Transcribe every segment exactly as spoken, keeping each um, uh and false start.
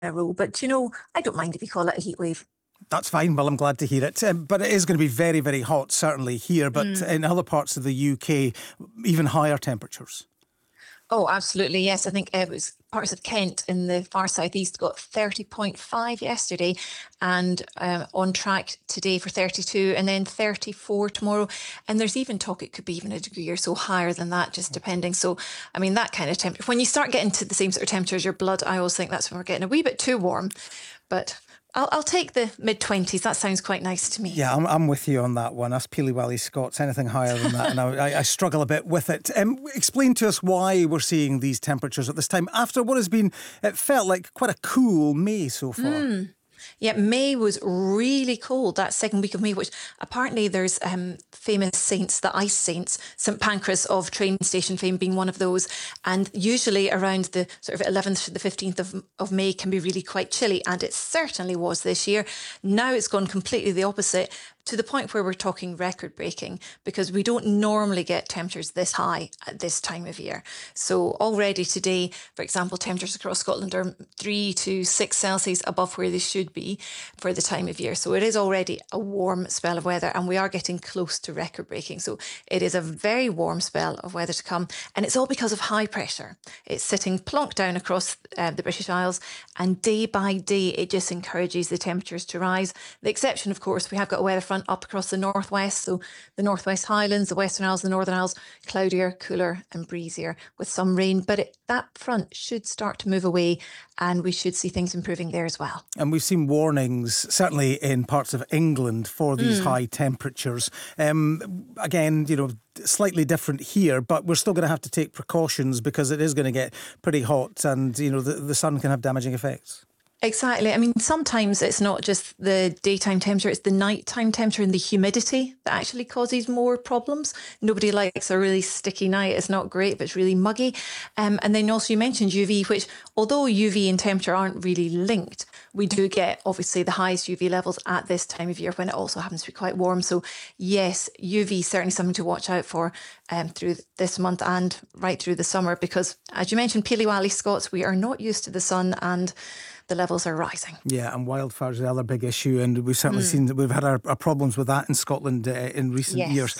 a row. But, you know, I don't mind if you call it a heat wave. That's fine. Well, I'm glad to hear it. Um, but it is going to be very, very hot, certainly here. But Mm. in other parts of the U K, even higher temperatures. Oh, absolutely. Yes. I think it was parts of Kent in the far southeast got thirty point five yesterday and uh, on track today for thirty-two and then thirty-four tomorrow. And there's even talk it could be even a degree or so higher than that, just depending. So, I mean, that kind of temperature, when you start getting to the same sort of temperature as your blood, I always think that's when we're getting a wee bit too warm. But I'll, I'll take the mid twenties. That sounds quite nice to me. Yeah, I'm, I'm with you on that one. Us Peely Wally Scots, anything higher than that, and I, I struggle a bit with it. Um, explain to us why we're seeing these temperatures at this time after what has been, it felt like quite a cool May so far. Mm. Yeah, May was really cold, that second week of May, which apparently there's um, famous saints, the ice saints, Saint Pancras of train station fame being one of those. And usually around the sort of eleventh to the fifteenth of, of May can be really quite chilly. And it certainly was this year. Now it's gone completely the opposite, to the point where we're talking record breaking, because we don't normally get temperatures this high at this time of year. So already today, for example, temperatures across Scotland are three to six Celsius above where they should be for the time of year. So it is already a warm spell of weather, and we are getting close to record breaking. So it is a very warm spell of weather to come. And it's all because of high pressure. It's sitting plonk down across uh, the British Isles, and day by day, it just encourages the temperatures to rise. The exception, of course, we have got a weather front up across the northwest, so the Northwest Highlands, the Western Isles, the Northern Isles, cloudier, cooler and breezier with some rain. But it, that front should start to move away, and we should see things improving there as well. And we've seen warnings, certainly in parts of England, for these Mm. high temperatures. Um, again, you know, slightly different here, but we're still going to have to take precautions because it is going to get pretty hot, and, you know, the, the sun can have damaging effects. Exactly. I mean, sometimes it's not just the daytime temperature, it's the nighttime temperature and the humidity that actually causes more problems. Nobody likes a really sticky night. It's not great, but it's really muggy. Um, and then also you mentioned U V, which although U V and temperature aren't really linked, we do get obviously the highest U V levels at this time of year when it also happens to be quite warm. So yes, U V is certainly something to watch out for um, through this month and right through the summer, because as you mentioned, Peely Wally Scots, we are not used to the sun and the levels are rising. Yeah, and wildfires are the other big issue, and we've certainly mm. seen that we've had our, our problems with that in Scotland uh, in recent yes. years.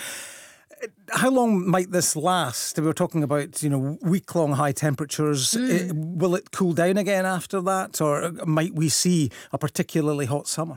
How long might this last? We were talking about, you know, week-long high temperatures. Mm. It, will it cool down again after that, or might we see a particularly hot summer?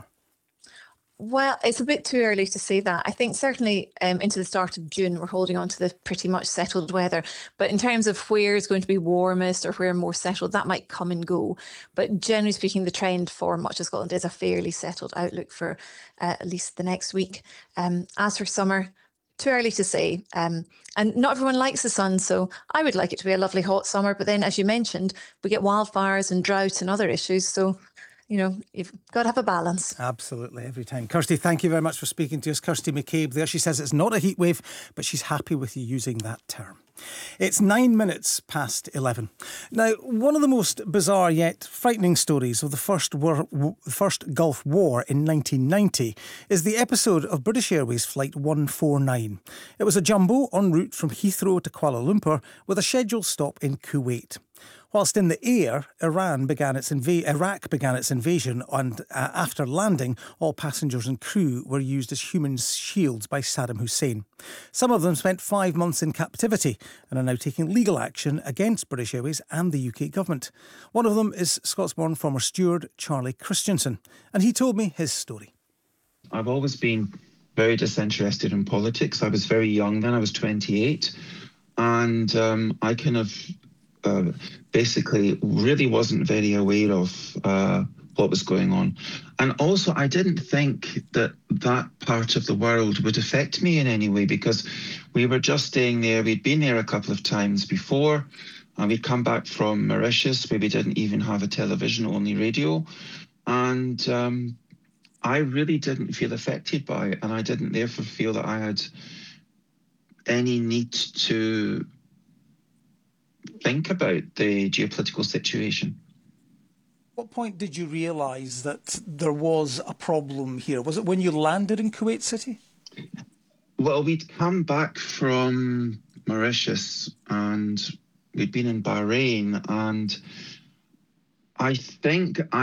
Well, it's a bit too early to say that. I think certainly um, into the start of June, we're holding on to the pretty much settled weather. But in terms of where is going to be warmest or where more settled, that might come and go. But generally speaking, the trend for much of Scotland is a fairly settled outlook for uh, at least the next week. Um, as for summer, too early to say. Um, and not everyone likes the sun, so I would like it to be a lovely hot summer. But then, as you mentioned, we get wildfires and drought and other issues. So, you know, you've got to have a balance. Absolutely, every time. Kirsty, thank you very much for speaking to us. Kirsty McCabe there. She says it's not a heat wave, but she's happy with you using that term. It's nine minutes past eleven. Now, one of the most bizarre yet frightening stories of the first, war, first Gulf War in nineteen ninety is the episode of British Airways Flight one forty-nine. It was a jumbo en route from Heathrow to Kuala Lumpur with a scheduled stop in Kuwait. Whilst in the air, Iran began its inva- Iraq began its invasion, and uh, after landing, all passengers and crew were used as human shields by Saddam Hussein. Some of them spent five months in captivity and are now taking legal action against British Airways and the U K government. One of them is Scots-born former steward Charlie Christensen, and he told me his story. I've always been very disinterested in politics. I was very young then, I was twenty-eight, and um, I kind of Uh, basically really wasn't very aware of uh, what was going on. And also I didn't think that that part of the world would affect me in any way, because we were just staying there. We'd been there a couple of times before, and we'd come back from Mauritius where we didn't even have a television, only radio. And um, I really didn't feel affected by it, and I didn't therefore feel that I had any need to think about the geopolitical situation. What point did you realise that there was a problem here? Was it when you landed in Kuwait City? Well, we'd come back from Mauritius and we'd been in Bahrain, and I think I